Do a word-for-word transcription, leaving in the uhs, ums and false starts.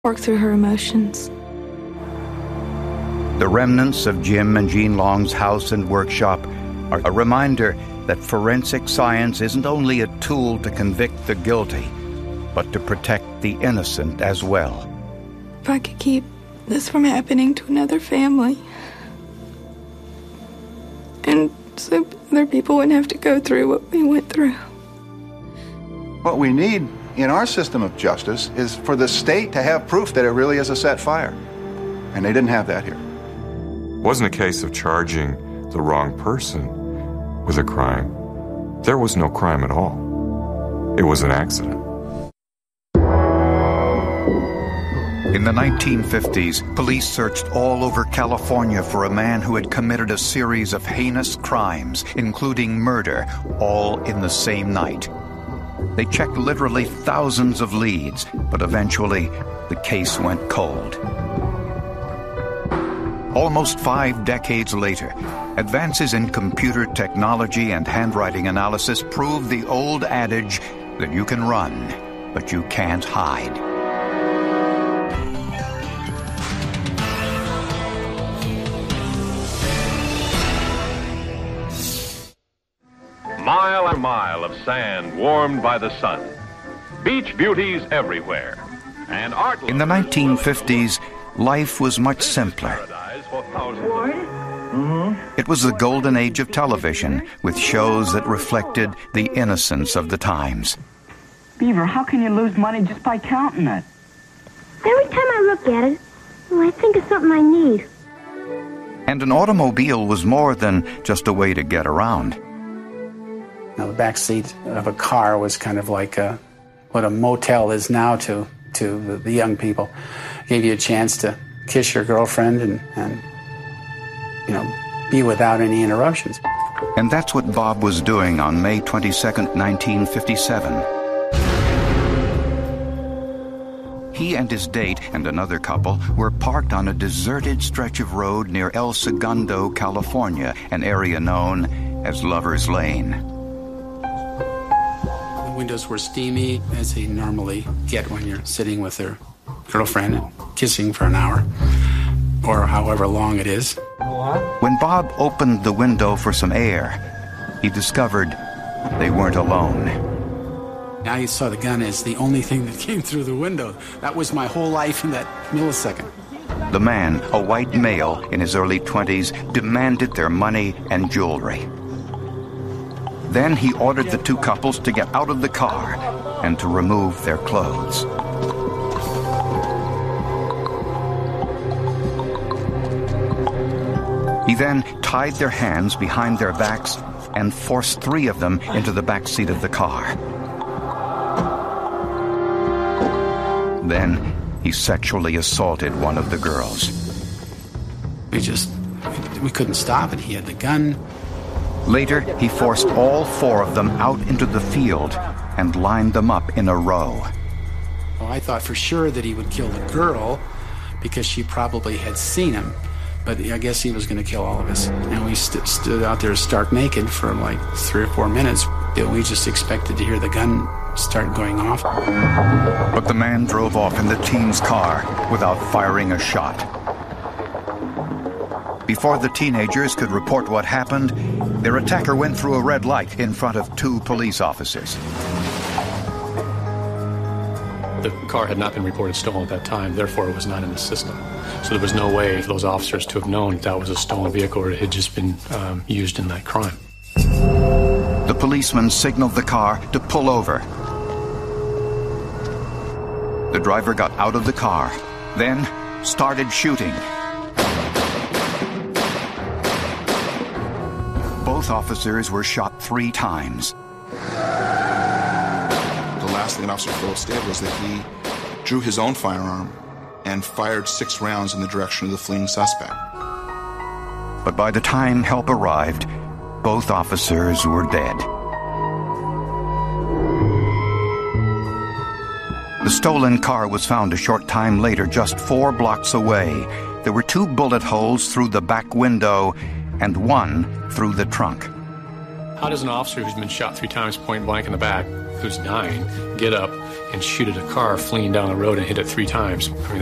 work through her emotions. The remnants of Jim and Jean Long's house and workshop are a reminder that forensic science isn't only a tool to convict the guilty, but to protect the innocent as well. If I could keep this from happening to another family, and so other people wouldn't have to go through what we went through. What we need in our system of justice is for the state to have proof that it really is a set fire. And they didn't have that here. It wasn't a case of charging the wrong person with a crime. There was no crime at all. It was an accident. In the nineteen fifties, police searched all over California for a man who had committed a series of heinous crimes, including murder, all in the same night. They checked literally thousands of leads, but eventually the case went cold. Almost five decades later, advances in computer technology and handwriting analysis prove the old adage that you can run, but you can't hide. Mile and mile of sand warmed by the sun. Beach beauties everywhere. And art. In the nineteen fifties, life was much simpler. Mm-hmm. It was the golden age of television, with shows that reflected the innocence of the times. Beaver, how can you lose money just by counting it? Every time I look at it, well, I think of something I need. And an automobile was more than just a way to get around. Now, the back seat of a car was kind of like a, what a motel is now to, to the, the young people. Gave you a chance to kiss your girlfriend and, and, you know, be without any interruptions. And that's what Bob was doing on May twenty-second, nineteen fifty-seven. He and his date and another couple were parked on a deserted stretch of road near El Segundo, California, an area known as Lover's Lane. The windows were steamy, as they normally get when you're sitting with their girlfriend and kissing for an hour, or however long it is. When Bob opened the window for some air, he discovered they weren't alone. Now you saw the gun as the only thing that came through the window. That was my whole life in that millisecond. The man, a white male in his early twenties, demanded their money and jewelry. Then he ordered the two couples to get out of the car and to remove their clothes. He then tied their hands behind their backs and forced three of them into the back seat of the car. Then he sexually assaulted one of the girls. We just, we couldn't stop it. He had the gun. Later, he forced all four of them out into the field and lined them up in a row. Well, I thought for sure that he would kill the girl because she probably had seen him. But I guess he was going to kill all of us. And we st- stood out there stark naked for like three or four minutes. We just expected to hear the gun start going off. But the man drove off in the teen's car without firing a shot. Before the teenagers could report what happened, their attacker went through a red light in front of two police officers. The car had not been reported stolen at that time, therefore it was not in the system. So there was no way for those officers to have known that, that was a stolen vehicle or it had just been um, used in that crime. The policeman signaled the car to pull over. The driver got out of the car, then started shooting. Both officers were shot three times. The last thing Officer Phillips did was that he drew his own firearm and fired six rounds in the direction of the fleeing suspect. But by the time help arrived, both officers were dead. The stolen car was found a short time later, just four blocks away. There were two bullet holes through the back window and one through the trunk. How does an officer who's been shot three times point blank in the back who's dying get up and shoot at a car fleeing down the road and hit it three times. I mean,